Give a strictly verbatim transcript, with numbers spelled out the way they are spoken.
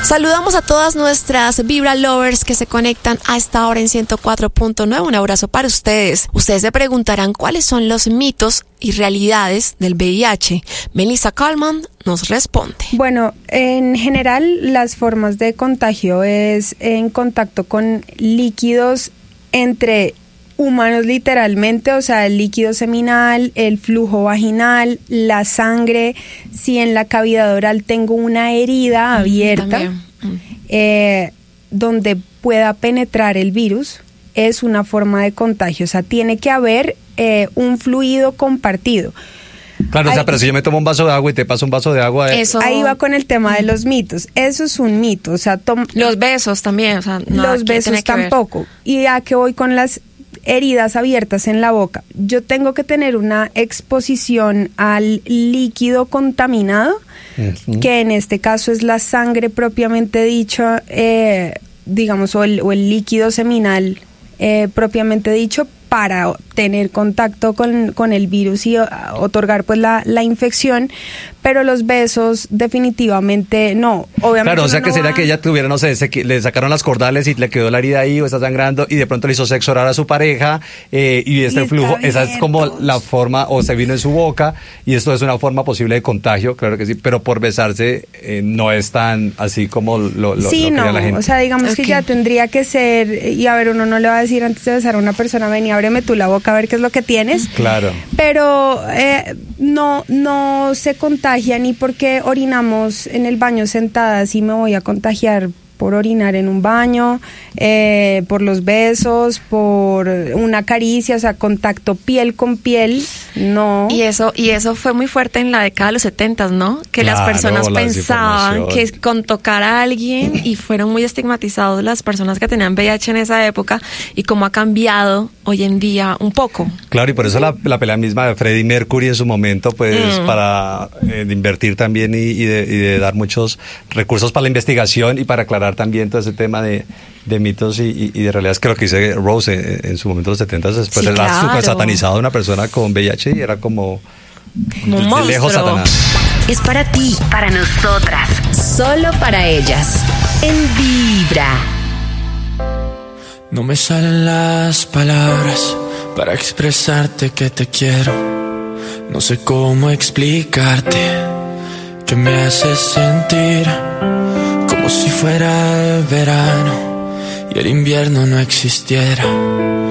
Saludamos a todas nuestras Vibra Lovers que se conectan a esta hora en ciento cuatro punto nueve. Un abrazo para ustedes. Ustedes se preguntarán cuáles son los mitos y realidades del V I H. Melissa Kalman nos responde. Bueno, en general las formas de contagio es en contacto con líquidos entre humanos literalmente, o sea, el líquido seminal, el flujo vaginal, la sangre. Si en la cavidad oral tengo una herida abierta mm, eh, donde pueda penetrar el virus, es una forma de contagio. O sea, tiene que haber eh, un fluido compartido. Claro, o sea, pero si yo me tomo un vaso de agua y te paso un vaso de agua... Eh. Eso... Ahí va con el tema de los mitos. Eso es un mito. O sea, tom... los besos también. O sea, los besos tampoco. ¿Y a qué voy con las heridas abiertas en la boca? Yo tengo que tener una exposición al líquido contaminado, uh-huh. que en este caso es la sangre propiamente dicho, eh, digamos, o el, o el líquido seminal eh, propiamente dicho, para tener contacto con, con el virus y uh, otorgar pues la, la infección, pero los besos definitivamente no. Obviamente claro, o sea que no sería va... que ella tuviera, no sé, se, le sacaron las cordales y le quedó la herida ahí o está sangrando y de pronto le hizo sexo oral a su pareja eh, y este y flujo, esa es como la forma, o se vino en su boca y esto es una forma posible de contagio, claro que sí, pero por besarse eh, no es tan así como lo, lo, sí, lo no, la gente. O sea, digamos okay. que ya tendría que ser, y a ver, uno no le va a decir antes de besar a una persona, ven y ábreme tú la boca a ver qué es lo que tienes. Claro. Pero eh, no, no se contagia ni porque orinamos en el baño sentadas y me voy a contagiar por orinar en un baño, eh, por los besos, por una caricia, o sea, contacto piel con piel, no. Y eso y eso fue muy fuerte en la década de los setentas, ¿no? Que claro, las personas la pensaban que con tocar a alguien, y fueron muy estigmatizados las personas que tenían V I H en esa época, y cómo ha cambiado hoy en día un poco. Claro, y por eso la, la pelea misma de Freddie Mercury en su momento, pues, mm. para eh, invertir también y, y, de, y de dar muchos recursos para la investigación y para aclarar también todo ese tema de, de mitos y, y, y de realidades, que lo que dice Rose en, en su momento de los setentas, después sí, era claro. súper satanizado una persona con V I H y era como, como un monstruo. Lejos Satanás. Es para ti, para nosotras, solo para ellas, en Vibra. No me salen las palabras para expresarte que te quiero. No sé cómo explicarte que me haces sentir como si fuera el verano y el invierno no existiera.